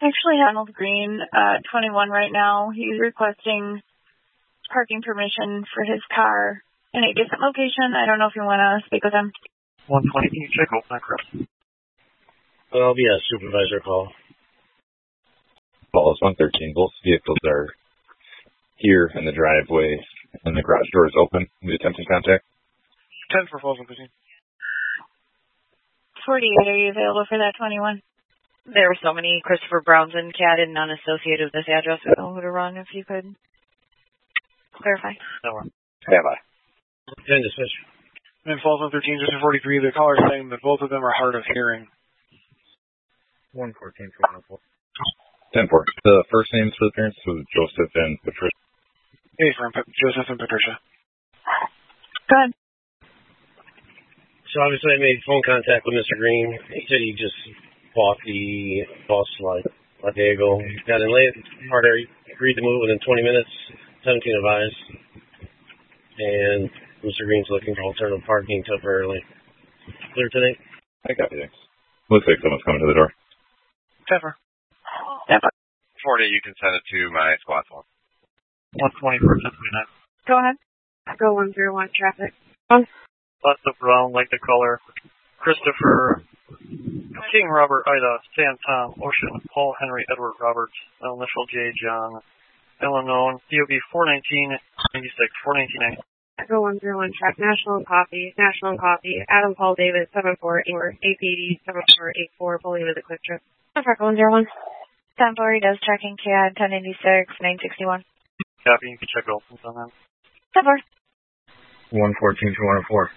actually have Donald Green, 21 right now. He's requesting parking permission for his car in a different location. I don't know if you want to speak with him. 120, can you check open that, Chris? Well, yeah, supervisor call. Call is 113. Both vehicles are here in the driveway, and the garage door is open. We attempting contact. 10 for Falls 113. 48, are you available for that 21? There were so many Christopher Browns in CAD and none associated with this address. I don't know who to run if you could clarify. No. Stand by. 10 to switch. And Falls 113, just in 43, the caller is saying that both of them are hard of hearing. 114 for 104. 10-4. The first names for the parents was Joseph and Patricia. Hey, from Joseph and Patricia. Go ahead. So obviously I made phone contact with Mr. Green. He said he just bought the bus like a day ago. Got in late, Harder agreed to move within 20 minutes, 17 advised. And Mr. Green's looking for alternative parking temporarily. Clear today? I got you. Looks like someone's coming to the door. 10 for. 40, you can send it to my squad phone. 120 for 1029. Go ahead. Go 101 traffic. Lots of Brown, like the caller. Christopher, King Robert, Ida, Sam Tom, Ocean, Paul Henry, Edward Roberts, initial J John, Illinois, DOB 419, 96, 419. Echo 101 track, National Coffee, Adam Paul David, 7484, APD 7484, fully with a quick trip. Echo 101. 10-4, he does tracking CAD, 1086, 961. Copy, you can check opens on that. 10-4. 114 to 104.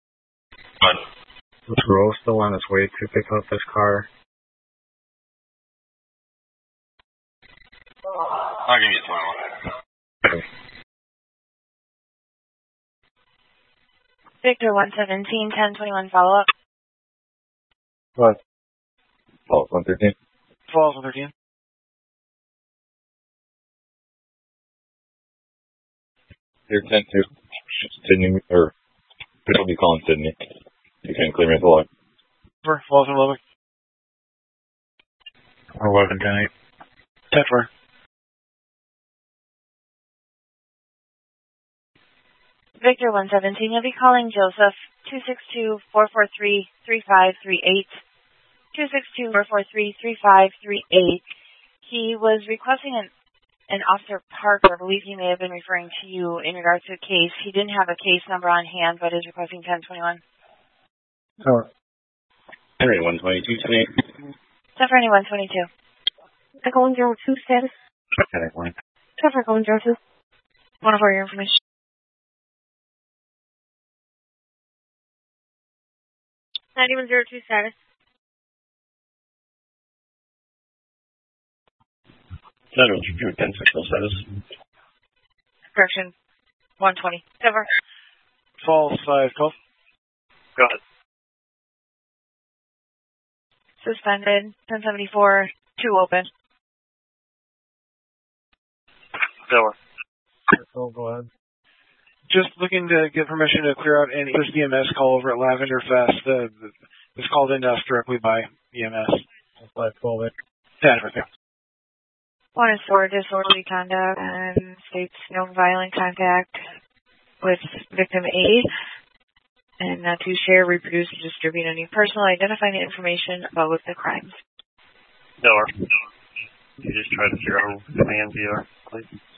Is Rose still on his way to pick up this car? I'll give you a 21. Okay. Victor 117, 1021, follow up. What? Falls 113. Falls 113. Here, 10-2. Sydney, or it'll be calling Sydney. You can clear me the log. For Falls 11. 11, 10, 8. 10 for. Victor 117, you'll be calling Joseph, 262-443-3538. 262-443-3538. He was requesting an Officer Parker. I believe he may have been referring to you in regards to a case. He didn't have a case number on hand, but is requesting 1021. Oh. Henry 122, 10-8. Stephanie 122. Echo 102 status. Okay, 1. Echo 102. 104, your information. Ninety-one 02 status. 10 status. Correction, 120. Cover. Falls 512. Go ahead. Suspended, 1074, 2 open. Over. Oh, go ahead. Just looking to get permission to clear out any EMS call over at Lavender Fest. It's called in to us directly by EMS. 512. 10 for 2. One is for disorderly conduct and states no violent contact with victim A, and not to share, reproduce, or distribute any personal identifying information about the crimes. No. You just try to zero command via, please.